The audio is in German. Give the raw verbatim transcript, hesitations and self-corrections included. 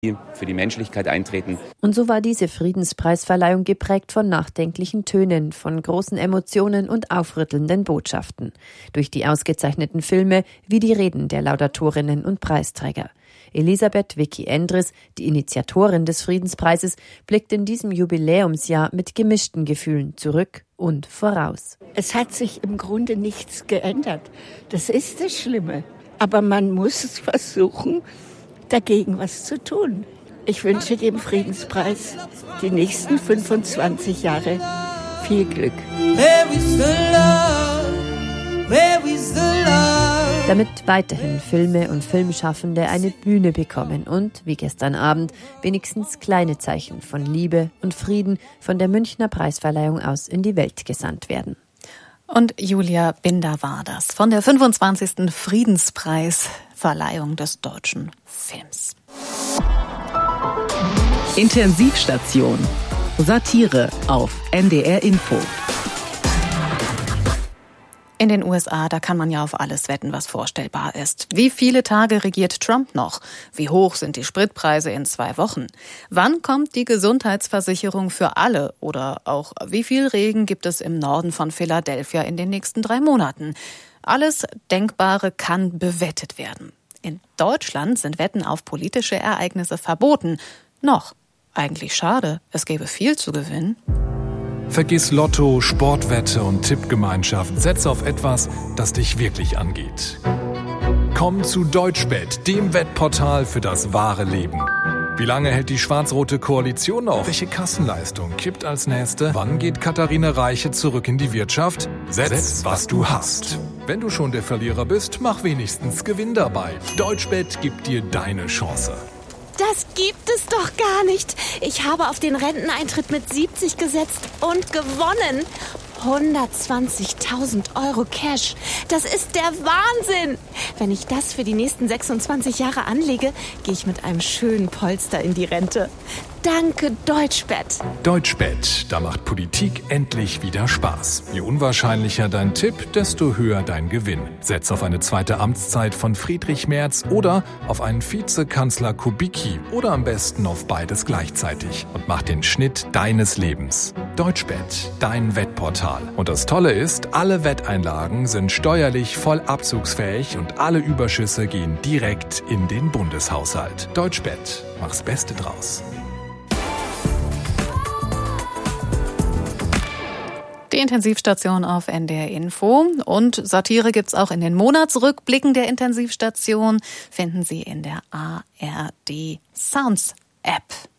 für die Menschlichkeit eintreten. Und so war diese Friedenspreisverleihung geprägt von nachdenklichen Tönen, von großen Emotionen und aufrüttelnden Botschaften. Durch die ausgezeichneten Filme wie die Reden der Laudatorinnen und Preisträger. Elisabeth Vicky Endres, die Initiatorin des Friedenspreises, blickt in diesem Jubiläumsjahr mit gemischten Gefühlen zurück und voraus. Es hat sich im Grunde nichts geändert. Das ist das Schlimme. Aber man muss es versuchen, dagegen was zu tun. Ich wünsche dem Friedenspreis die nächsten fünfundzwanzig Jahre viel Glück. Damit weiterhin Filme und Filmschaffende eine Bühne bekommen und, wie gestern Abend, wenigstens kleine Zeichen von Liebe und Frieden von der Münchner Preisverleihung aus in die Welt gesandt werden. Und Julia Binder war das von der fünfundzwanzigsten Friedenspreisverleihung des deutschen Films. Intensivstation. Satire auf N D R Info. In den U S A, da kann man ja auf alles wetten, was vorstellbar ist. Wie viele Tage regiert Trump noch? Wie hoch sind die Spritpreise in zwei Wochen? Wann kommt die Gesundheitsversicherung für alle? Oder auch, wie viel Regen gibt es im Norden von Philadelphia in den nächsten drei Monaten? Alles Denkbare kann bewettet werden. In Deutschland sind Wetten auf politische Ereignisse verboten. Noch. Eigentlich schade. Es gäbe viel zu gewinnen. Vergiss Lotto, Sportwette und Tippgemeinschaft. Setz auf etwas, das dich wirklich angeht. Komm zu Deutschbett, dem Wettportal für das wahre Leben. Wie lange hält die schwarz-rote Koalition noch? Welche Kassenleistung kippt als nächste? Wann geht Katharina Reiche zurück in die Wirtschaft? Setz, Setz was du hast. Wenn du schon der Verlierer bist, mach wenigstens Gewinn dabei. Deutschbett gibt dir deine Chance. Das gibt es doch gar nicht. Ich habe auf den Renteneintritt mit siebzig gesetzt und gewonnen. hundertzwanzigtausend Euro Cash. Das ist der Wahnsinn. Wenn ich das für die nächsten sechsundzwanzig Jahre anlege, gehe ich mit einem schönen Polster in die Rente. Danke, Deutschbett. Deutschbett, da macht Politik endlich wieder Spaß. Je unwahrscheinlicher dein Tipp, desto höher dein Gewinn. Setz auf eine zweite Amtszeit von Friedrich Merz oder auf einen Vizekanzler Kubicki oder am besten auf beides gleichzeitig und mach den Schnitt deines Lebens. Deutschbett, dein Wettportal. Und das Tolle ist, alle Wetteinlagen sind steuerlich voll abzugsfähig und alle Überschüsse gehen direkt in den Bundeshaushalt. Deutschbett, mach's Beste draus. Die Intensivstation auf N D R Info und Satire gibt's auch in den Monatsrückblicken der Intensivstation, finden Sie in der A R D Sounds App.